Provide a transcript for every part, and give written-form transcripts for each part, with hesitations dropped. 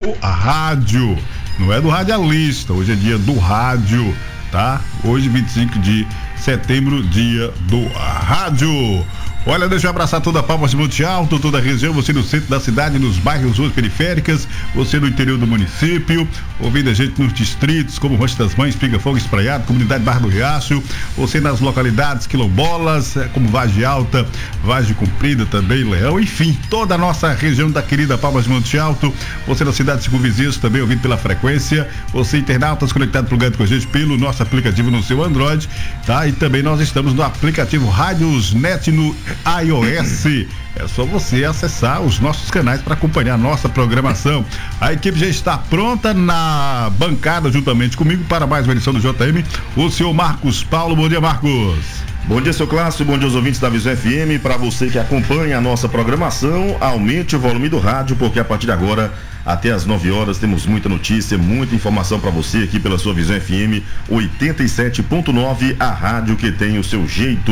do rádio. Não é do radialista, hoje é dia do rádio, tá? Hoje, 25 de setembro, dia do rádio. Olha, deixa eu abraçar toda a Palmas de Monte Alto, toda a região, você no centro da cidade, nos bairros, ruas periféricas, você no interior do município, ouvindo a gente nos distritos, como Rocha das Mães, Pinga Fogo Espraiado, Comunidade Barra do Riacho, você nas localidades quilombolas, como Vargem Alta, Vargem Comprida também, Leão, enfim, toda a nossa região da querida Palmas de Monte Alto, você na cidade de circunvizinhos também ouvindo pela frequência, você internautas conectado plugado com a gente pelo nosso aplicativo no seu Android, tá? E também nós estamos no aplicativo Rádios Net no iOS. É só você acessar os nossos canais para acompanhar a nossa programação. A equipe já está pronta na bancada juntamente comigo para mais uma edição do JM, o senhor Marcos Paulo. Bom dia, Marcos. Bom dia, seu Clássico, bom dia aos ouvintes da Visão FM. Para você que acompanha a nossa programação, aumente o volume do rádio, porque a partir de agora até às 9 horas temos muita notícia, muita informação para você aqui pela sua Visão FM 87.9, a rádio que tem o seu jeito.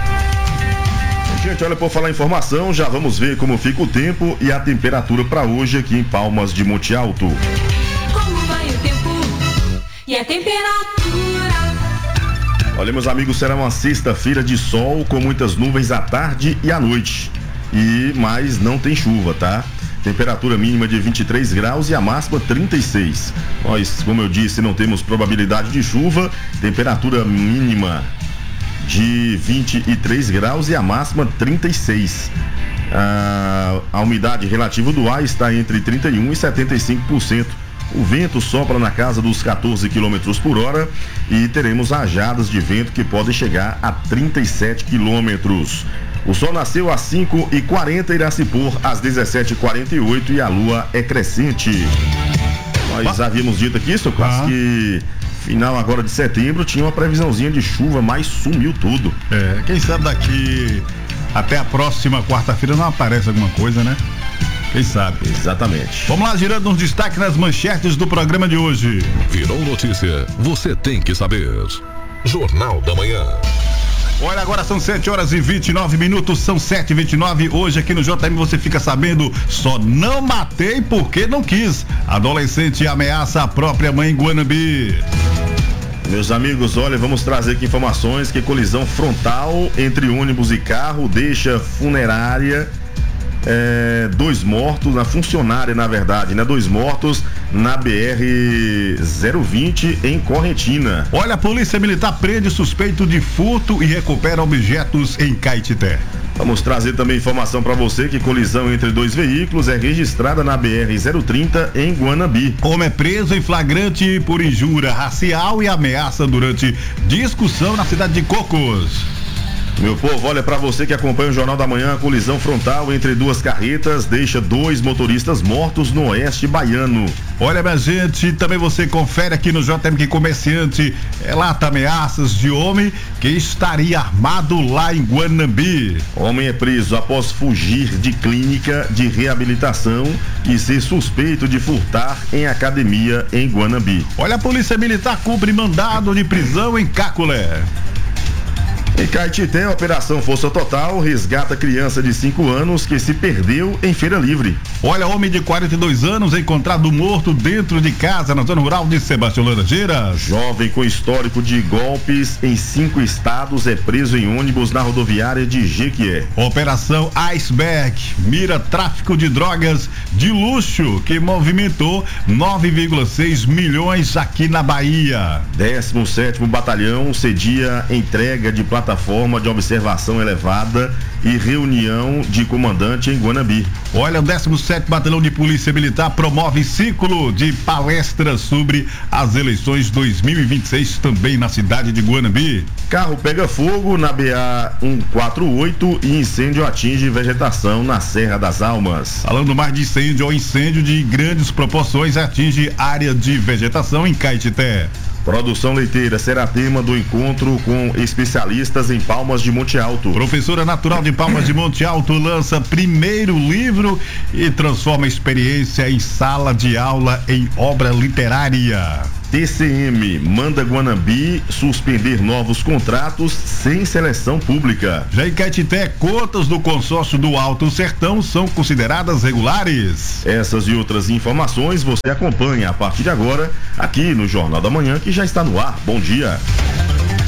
Gente, olha, por falar em informação, já vamos ver como fica o tempo e a temperatura para hoje aqui em Palmas de Monte Alto. Como vai o tempo e a temperatura? Olha, meus amigos, será uma sexta-feira de sol com muitas nuvens à tarde e à noite. Mas não tem chuva, tá? Temperatura mínima de 23 graus e a máxima 36. Nós, como eu disse, não temos probabilidade de chuva. Temperatura mínima de 23 graus e a máxima 36. A umidade relativa do ar está entre 31% e 75%. O vento sopra na casa dos 14 km por hora e teremos rajadas de vento que podem chegar a 37 km. O sol nasceu às 5h40 e irá se pôr às 17h48 e a lua é crescente. Nós havíamos dito aqui, seu Clássico, que final agora de setembro tinha uma previsãozinha de chuva, mas sumiu tudo. Quem sabe daqui até a próxima quarta-feira não aparece alguma coisa, né? Quem sabe? Exatamente. Vamos lá, girando uns destaques nas manchetes do programa de hoje. Virou notícia, você tem que saber. Jornal da Manhã. Olha, agora são 7h29, são 7h29. Hoje aqui no JM você fica sabendo, só não matei porque não quis. Adolescente ameaça a própria mãe em Guanambi. Meus amigos, olha, vamos trazer aqui informações que colisão frontal entre ônibus e carro deixa funerária, 2 mortos, na funcionária, na verdade, né? 2 mortos na BR-020 em Correntina. Olha, a Polícia Militar prende suspeito de furto e recupera objetos em Caetité. Vamos trazer também informação para você que colisão entre 2 veículos é registrada na BR-030 em Guanambi. Homem é preso em flagrante por injúria racial e ameaça durante discussão na cidade de Cocos. Meu povo, olha, para você que acompanha o Jornal da Manhã, a colisão frontal entre 2 carretas deixa 2 motoristas mortos no oeste baiano. Olha, minha gente, também você confere aqui no JM que comerciante relata ameaças de homem que estaria armado lá em Guanambi. Homem é preso após fugir de clínica de reabilitação e ser suspeito de furtar em academia em Guanambi. Olha, a Polícia Militar cumpre mandado de prisão em Caculé. Em Caetité, a Operação Força Total resgata criança de 5 anos que se perdeu em Feira Livre. Olha, homem de 42 anos encontrado morto dentro de casa na zona rural de Sebastião Laranjeiras. Jovem com histórico de golpes em 5 estados é preso em ônibus na rodoviária de Jequié. Operação Iceberg mira tráfico de drogas de luxo que movimentou 9,6 milhões aqui na Bahia. 17º Batalhão cedia entrega de plataforma de observação elevada e reunião de comandante em Guanambi. Olha, o 17º Batalhão de Polícia Militar promove ciclo de palestras sobre as eleições 2026 também na cidade de Guanambi. Carro pega fogo na BA-148 e incêndio atinge vegetação na Serra das Almas. Falando mais de incêndio, o incêndio de grandes proporções atinge área de vegetação em Caetité. Produção leiteira será tema do encontro com especialistas em Palmas de Monte Alto. Professora natural de Palmas de Monte Alto lança primeiro livro e transforma a experiência em sala de aula em obra literária. TCM manda Guanambi suspender novos contratos sem seleção pública. Já em Caetité, cotas do consórcio do Alto Sertão são consideradas regulares. Essas e outras informações você acompanha a partir de agora aqui no Jornal da Manhã, que já está no ar. Bom dia.